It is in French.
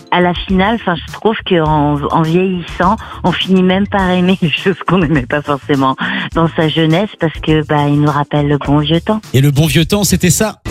à la finale, enfin, je trouve qu'en vieillissant, on finit même par aimer les choses qu'on n'aimait pas forcément dans sa jeunesse parce que, il nous rappelle le bon vieux temps. Et le bon vieux temps, c'était ça.